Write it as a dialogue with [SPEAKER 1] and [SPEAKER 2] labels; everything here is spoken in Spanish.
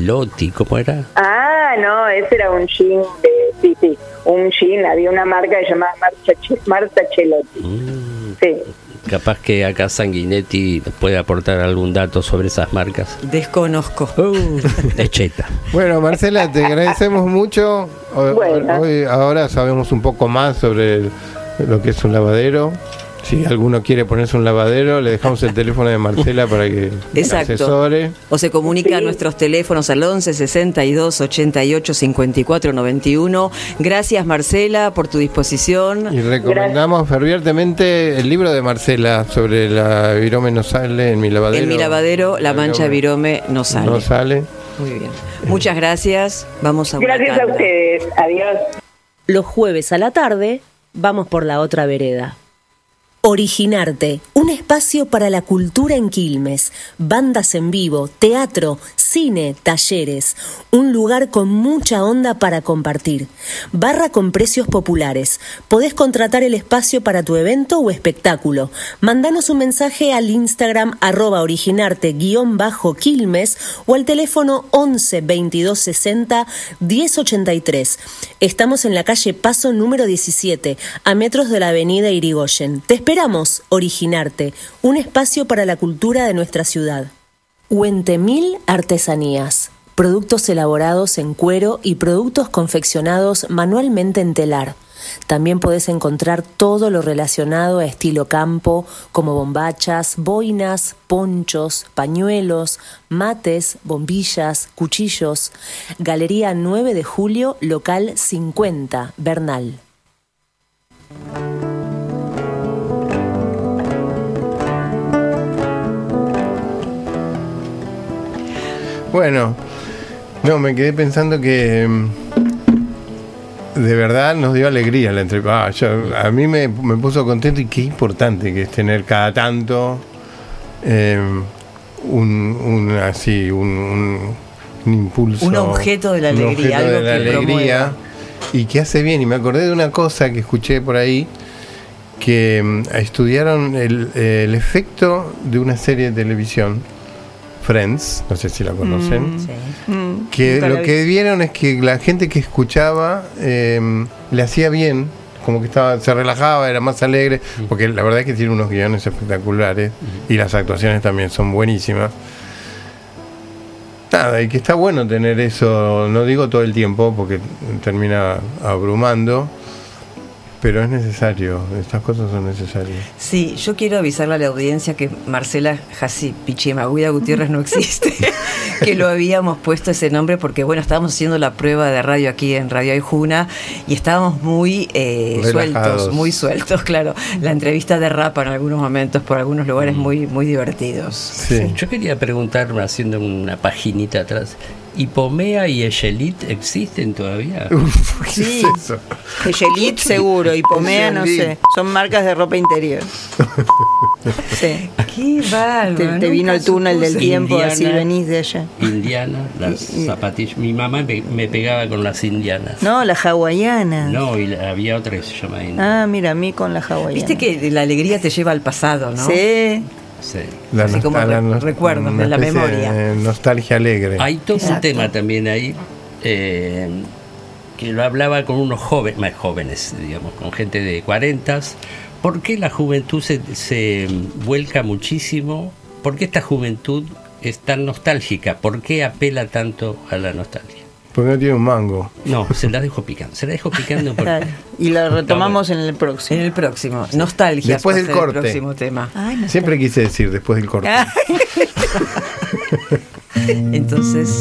[SPEAKER 1] Lotti, ¿cómo era?
[SPEAKER 2] Ah, no, ese era un jean sí, un jean, había una marca que se llamaba Marta Chelotti. Sí.
[SPEAKER 1] Capaz que acá Sanguinetti nos puede aportar algún dato sobre esas marcas.
[SPEAKER 3] Desconozco.
[SPEAKER 1] De cheta.
[SPEAKER 4] Bueno, Marcela, te agradecemos mucho. Hoy, ahora sabemos un poco más sobre lo que es un lavadero. Si alguno quiere ponerse un lavadero, le dejamos el teléfono de Marcela para que asesore.
[SPEAKER 3] O se comunica a nuestros teléfonos al 11 62 88 54 91. Gracias, Marcela, por tu disposición.
[SPEAKER 4] Y recomendamos fervientemente el libro de Marcela sobre la virome no sale en mi lavadero.
[SPEAKER 3] En mi lavadero, la mancha virome no sale.
[SPEAKER 4] No sale.
[SPEAKER 3] Muy bien. Muchas gracias. Vamos a
[SPEAKER 2] Gracias a ustedes. Adiós.
[SPEAKER 5] Los jueves a la tarde, vamos por la otra vereda. Originarte, un espacio para la cultura en Quilmes, bandas en vivo, teatro, cine, talleres, un lugar con mucha onda para compartir. Barra con precios populares. Podés contratar el espacio para tu evento o espectáculo. Mandanos un mensaje al Instagram @originarte_Quilmes o al teléfono 11 22 60 10 83. Estamos en la calle Paso número 17, a metros de la avenida Irigoyen. Te esperamos, Originarte, un espacio para la cultura de nuestra ciudad. Huentemil Artesanías, productos elaborados en cuero y productos confeccionados manualmente en telar. También podés encontrar todo lo relacionado a estilo campo, como bombachas, boinas, ponchos, pañuelos, mates, bombillas, cuchillos. Galería 9 de Julio, local 50, Bernal.
[SPEAKER 4] Bueno, no, me quedé pensando que de verdad nos dio alegría la entrevista. A mí me puso contento, y qué importante que es tener cada tanto un impulso.
[SPEAKER 3] Un objeto de la alegría, algo que promueva.
[SPEAKER 4] Y que hace bien. Y me acordé de una cosa que escuché por ahí, que estudiaron el efecto de una serie de televisión, Friends, no sé si la conocen, que lo que vieron es que la gente que escuchaba le hacía bien, como que se relajaba, era más alegre, porque la verdad es que tiene unos guiones espectaculares y las actuaciones también son buenísimas. Nada, y que está bueno tener eso, no digo todo el tiempo porque termina abrumando, pero es necesario, estas cosas son necesarias.
[SPEAKER 3] Sí, yo quiero avisarle a la audiencia que Marcela Jassi Pichimaguida Gutiérrez no existe, que lo habíamos puesto ese nombre porque, bueno, estábamos haciendo la prueba de radio aquí en Radio Aijuna y estábamos muy sueltos, claro. La entrevista derrapa en algunos momentos por algunos lugares muy, muy divertidos.
[SPEAKER 4] Sí.
[SPEAKER 1] Yo quería preguntar, haciendo una paginita atrás, ¿Hipomea y Echelit existen todavía?
[SPEAKER 6] Sí, es eso? Echelit seguro, Hipomea no sé, son marcas de ropa interior. Sí.
[SPEAKER 3] Qué bárbaro.
[SPEAKER 6] Te vino el túnel del tiempo,
[SPEAKER 1] Indiana,
[SPEAKER 6] así venís de allá.
[SPEAKER 1] Indiana, las zapatillas. Mi mamá me pegaba con las indianas.
[SPEAKER 6] No, las hawaianas.
[SPEAKER 1] No, y había otra que se llama Indiana.
[SPEAKER 6] Ah, mira, a mí con la hawaiana.
[SPEAKER 3] Viste que la alegría te lleva al pasado, ¿no?
[SPEAKER 6] Sí.
[SPEAKER 1] Sí.
[SPEAKER 3] Así como recuerdos de la memoria.
[SPEAKER 4] Nostalgia alegre.
[SPEAKER 1] Hay todo un tema también ahí que lo hablaba con unos más jóvenes, digamos, con gente de 40. ¿Por qué la juventud se vuelca muchísimo? ¿Por qué esta juventud es tan nostálgica? ¿Por qué apela tanto a la nostalgia?
[SPEAKER 4] Porque no tiene un mango.
[SPEAKER 1] No, se la dejo picando. Porque...
[SPEAKER 6] Y la retomamos en el próximo.
[SPEAKER 3] En el próximo. Nostalgia.
[SPEAKER 4] Después del corte.
[SPEAKER 3] El próximo tema.
[SPEAKER 4] Siempre quise decir después del corte.
[SPEAKER 3] Entonces...